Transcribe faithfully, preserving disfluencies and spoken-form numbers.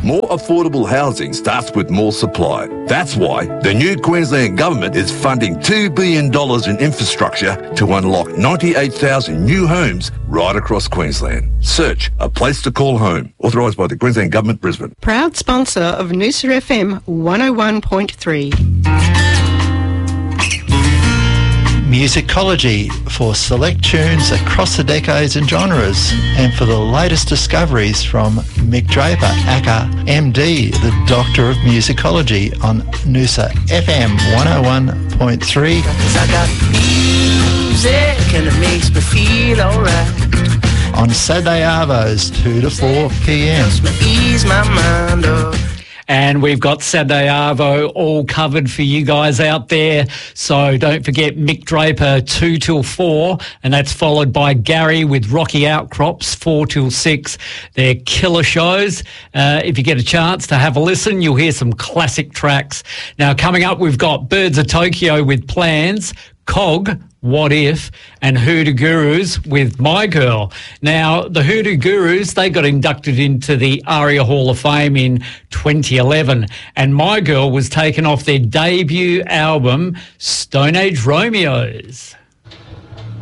More affordable housing starts with more supply. That's why the new Queensland Government is funding two billion dollars in infrastructure to unlock ninety-eight thousand new homes right across Queensland. Search A Place to Call Home. Authorised by the Queensland Government, Brisbane. Proud sponsor of Noosa F M one oh one point three. Musicology for select tunes across the decades and genres, and for the latest discoveries from Mick Draper, aka M D, the Doctor of Musicology, on Noosa F M one oh one point three. I got music and it makes me feel alright. On Saturday Arvos, two to four p.m. Helps me ease my mind up. And we've got Saturday Arvo all covered for you guys out there. So don't forget Mick Draper, two till four. And that's followed by Gary with Rocky Outcrops, four till six. They're killer shows. Uh, if you get a chance to have a listen, you'll hear some classic tracks. Now, coming up, we've got Birds of Tokyo with Plans, Cog, What If, and Hoodoo Gurus with My Girl. Now, the Hoodoo Gurus, they got inducted into the ARIA Hall of Fame in twenty eleven, and My Girl was taken off their debut album, Stone Age Romeos.